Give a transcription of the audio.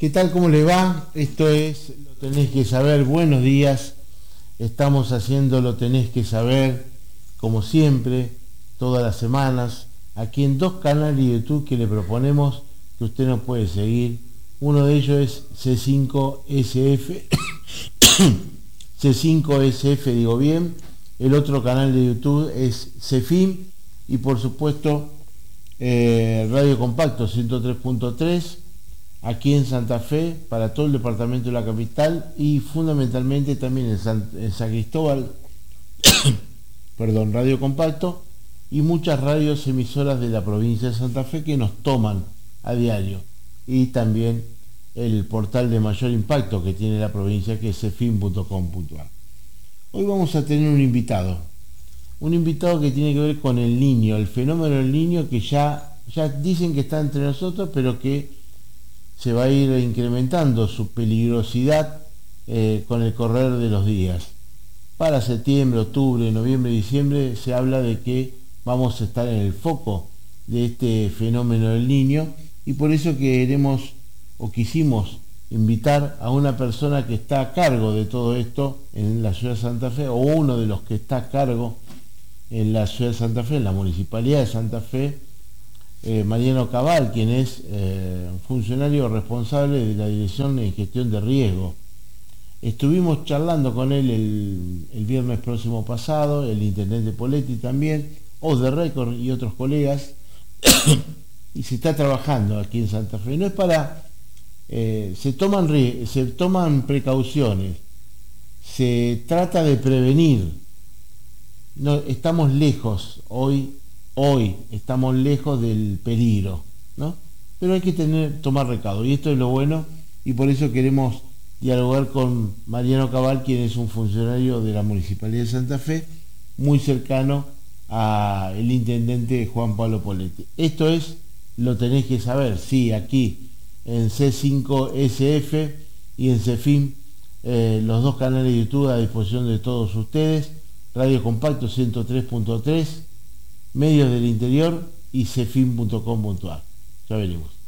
¿Qué tal? ¿Cómo le va? Esto es Lo Tenés que Saber. Buenos días. Estamos haciendo Lo Tenés que Saber, como siempre, todas las semanas, aquí en dos canales de YouTube que le proponemos que usted nos puede seguir. Uno de ellos es C5SF, C5SF digo bien. El otro canal de YouTube es CEFIM y por supuesto Radio Compacto 103.3 aquí en Santa Fe, para todo el departamento de la capital y fundamentalmente también en San Cristóbal, perdón, Radio Compacto y muchas radios emisoras de la provincia de Santa Fe que nos toman a diario, y también el portal de mayor impacto que tiene la provincia, que es cefim.com.ar. Hoy vamos a tener un invitado que tiene que ver con el niño, el fenómeno del niño, que ya dicen que está entre nosotros, pero que se va a ir incrementando su peligrosidad con el correr de los días. Para septiembre, octubre, noviembre, diciembre se habla de que vamos a estar en el foco de este fenómeno del niño, y por eso quisimos invitar a una persona que está a cargo de todo esto en la ciudad de Santa Fe, o uno de los que está a cargo en la ciudad de Santa Fe, en la municipalidad de Santa Fe, Mariano Cabal, quien es funcionario responsable de la Dirección de Gestión de Riesgo. Estuvimos charlando con él el viernes próximo pasado, el intendente Poletti también, Off the Record y otros colegas, y se está trabajando aquí en Santa Fe. No es para... se toman precauciones, se trata de prevenir. No, estamos lejos hoy estamos lejos del peligro, ¿no? Pero hay que tomar recaudo, y esto es lo bueno, y por eso queremos dialogar con Mariano Cabal, quien es un funcionario de la Municipalidad de Santa Fe, muy cercano al intendente Juan Pablo Poletti. Esto es Lo Tenés que Saber, sí, aquí en C5SF y en CEFIM, los dos canales de YouTube a disposición de todos ustedes, Radio Compacto 103.3, Medios del Interior y cefim.com.ar. Ya veremos.